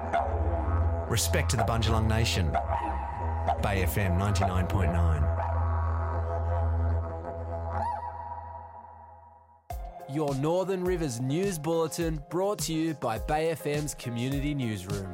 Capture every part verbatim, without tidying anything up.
Respect to the Bundjalung Nation. Bay F M ninety-nine point nine. Your Northern Rivers News Bulletin brought to you by Bay F M's Community Newsroom.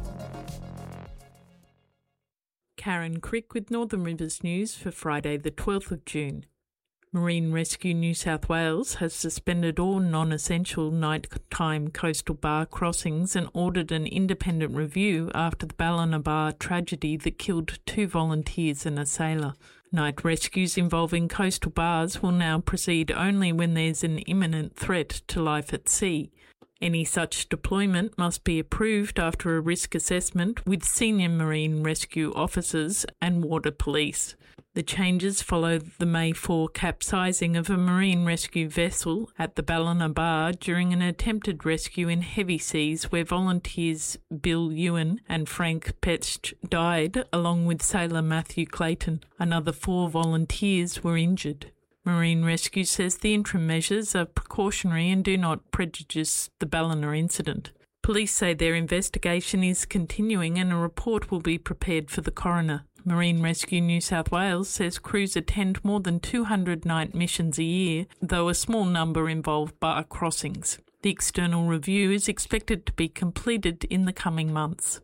Karen Crick with Northern Rivers News for Friday the twelfth of June. Marine Rescue New South Wales has suspended all non-essential nighttime coastal bar crossings and ordered an independent review after the Ballina Bar tragedy that killed two volunteers and a sailor. Night rescues involving coastal bars will now proceed only when there's an imminent threat to life at sea. Any such deployment must be approved after a risk assessment with senior marine rescue officers and water police. The changes follow the May fourth capsizing of a marine rescue vessel at the Ballina Bar during an attempted rescue in heavy seas where volunteers Bill Ewan and Frank Petsch died, along with sailor Matthew Clayton. Another four volunteers were injured. Marine Rescue says the interim measures are precautionary and do not prejudice the Ballina incident. Police say their investigation is continuing and a report will be prepared for the coroner. Marine Rescue New South Wales says crews attend more than two hundred night missions a year, though a small number involve bar crossings. The external review is expected to be completed in the coming months.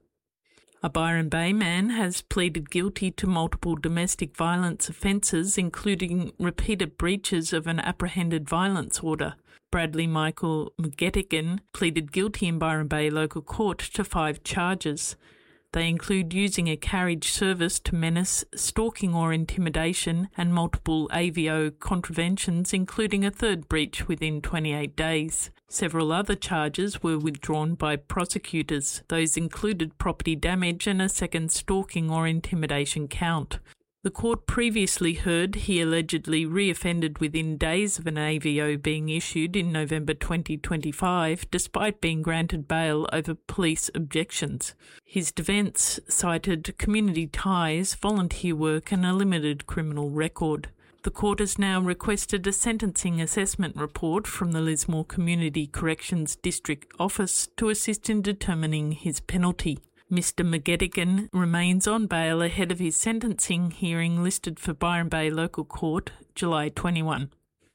A Byron Bay man has pleaded guilty to multiple domestic violence offences, including repeated breaches of an apprehended violence order. Bradley Michael McGettigan pleaded guilty in Byron Bay Local Court to five charges. They include using a carriage service to menace, stalking or intimidation, and multiple A V O contraventions, including a third breach within twenty-eight days. Several other charges were withdrawn by prosecutors. Those included property damage and a second stalking or intimidation count. The court previously heard he allegedly reoffended within days of an A V O being issued in November twenty twenty-five, despite being granted bail over police objections. His defence cited community ties, volunteer work and a limited criminal record. The court has now requested a sentencing assessment report from the Lismore Community Corrections District Office to assist in determining his penalty. Mister McGettigan remains on bail ahead of his sentencing hearing listed for Byron Bay Local Court, July twenty-first.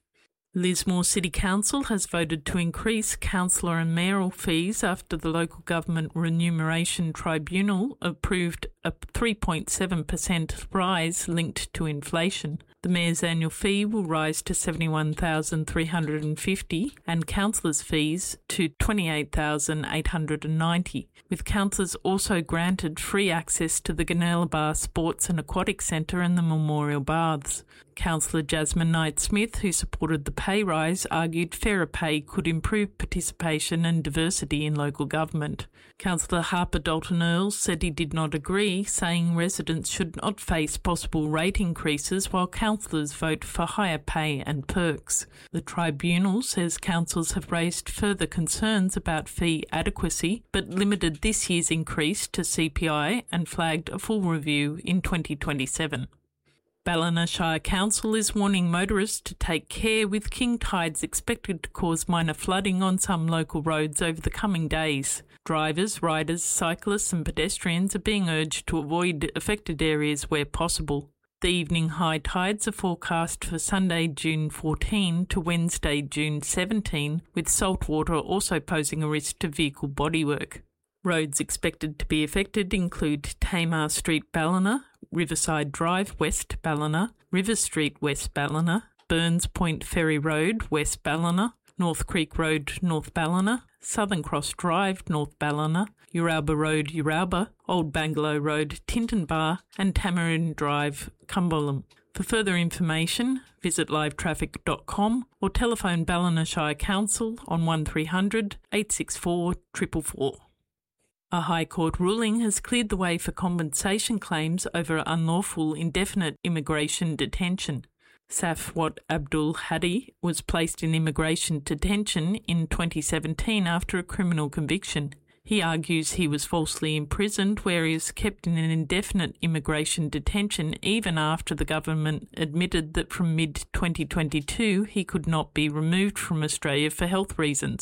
Lismore City Council has voted to increase councillor and mayoral fees after the Local Government Remuneration Tribunal approved a three point seven percent rise linked to inflation. The mayor's annual fee will rise to seventy-one thousand three hundred fifty dollars and councillors' fees to twenty-eight thousand eight hundred ninety dollars, with councillors also granted free access to the Gunilla Bar Sports and Aquatic Centre and the Memorial Baths. Councillor Jasmine Knight-Smith, who supported the pay rise, argued fairer pay could improve participation and diversity in local government. Councillor Harper Dalton-Earls said he did not agree, saying residents should not face possible rate increases while councillors vote for higher pay and perks. The tribunal says councils have raised further concerns about fee adequacy, but limited this year's increase to C P I and flagged a full review in twenty twenty-seven. Ballina Shire Council is warning motorists to take care with king tides expected to cause minor flooding on some local roads over the coming days. Drivers, riders, cyclists and pedestrians are being urged to avoid affected areas where possible. The evening high tides are forecast for Sunday, June fourteenth to Wednesday, June seventeenth, with saltwater also posing a risk to vehicle bodywork. Roads expected to be affected include Tamar Street, Ballina, Riverside Drive, West Ballina, River Street, West Ballina, Burns Point Ferry Road, West Ballina, North Creek Road, North Ballina, Southern Cross Drive, North Ballina, Uralba Road, Uralba, Old Bangalow Road, Tintinbar and Tamarind Drive, Cumberland. For further information, visit live traffic dot com or telephone Ballina Shire Council on one three hundred, eight six four, four four four. A High Court ruling has cleared the way for compensation claims over unlawful indefinite immigration detention. Safwat Abdul Hadi was placed in immigration detention in twenty seventeen after a criminal conviction. He argues he was falsely imprisoned, where he was kept in an indefinite immigration detention even after the government admitted that from mid twenty twenty-two he could not be removed from Australia for health reasons.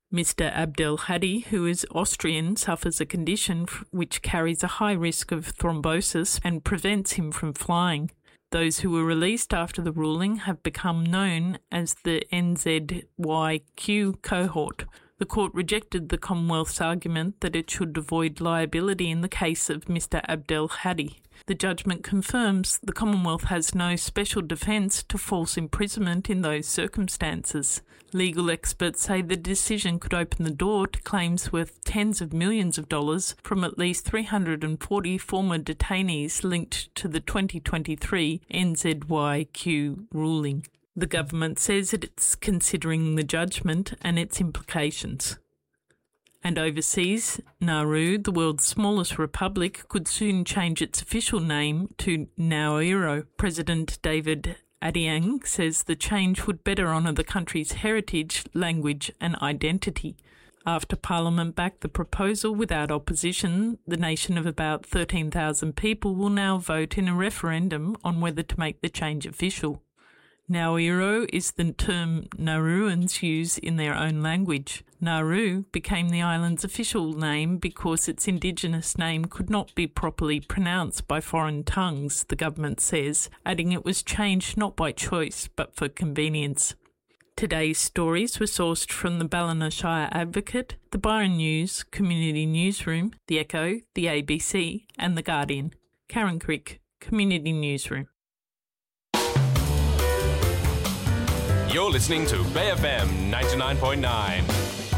Mister Abdel Hadi, who is Austrian, suffers a condition which carries a high risk of thrombosis and prevents him from flying. Those who were released after the ruling have become known as the N Z Y Q cohort. The court rejected the Commonwealth's argument that it should avoid liability in the case of Mister Abdel Hadi. The judgment confirms the Commonwealth has no special defence to false imprisonment in those circumstances. Legal experts say the decision could open the door to claims worth tens of millions of dollars from at least three hundred forty former detainees linked to the twenty twenty-three N Z Y Q ruling. The government says it's considering the judgment and its implications. And overseas, Nauru, the world's smallest republic, could soon change its official name to Nauru. President David Adiang says the change would better honour the country's heritage, language and identity. After Parliament backed the proposal without opposition, the nation of about thirteen thousand people will now vote in a referendum on whether to make the change official. Nauru is the term Nauruans use in their own language. Nauru became the island's official name because its indigenous name could not be properly pronounced by foreign tongues, the government says, adding it was changed not by choice but for convenience. Today's stories were sourced from the Ballina Shire Advocate, the Byron News, Community Newsroom, the Echo, the A B C and the Guardian. Karen Crick, Community Newsroom. You're listening to Bay F M ninety-nine point nine.